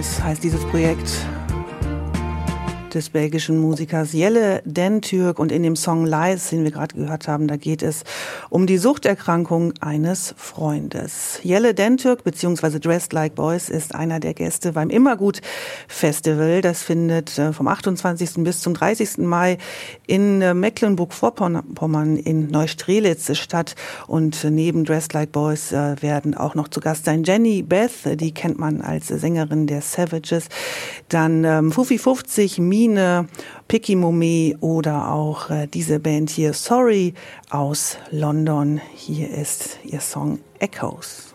Boys heißt dieses Projekt des belgischen Musikers Jelle Den Türk, und in dem Song Lies, den wir gerade gehört haben, da geht es um die Suchterkrankung eines Freundes. Jelle Den Türk bzw. Dressed Like Boys ist einer der Gäste beim Immergut Festival. Das findet vom 28. bis zum 30. Mai in Mecklenburg-Vorpommern in Neustrelitz statt, und neben Dressed Like Boys werden auch noch zu Gast sein Jenny Beth, die kennt man als Sängerin der Savages, dann Fufi 50, Mine, Picky Momé oder auch diese Band hier, Sorry, aus London. Hier ist ihr Song Echoes.